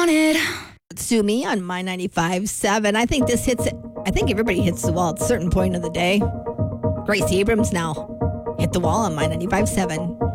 want it. Sue Me on My 95.7. I think this hits it. I think everybody hits the wall at a certain point of the day. Grace Abrams now hit the wall on My 95.7.